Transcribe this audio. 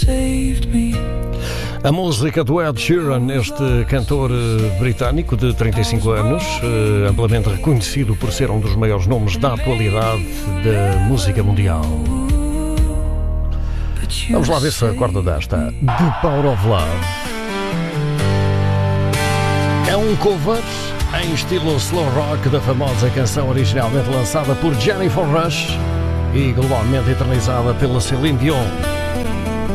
A música do Ed Sheeran, este cantor britânico de 35 anos, amplamente reconhecido por ser um dos maiores nomes da atualidade da música mundial. Vamos lá ver se acorda desta. The Power of Love. É um cover em estilo slow rock da famosa canção originalmente lançada por Jennifer Rush e globalmente eternizada pela Celine Dion.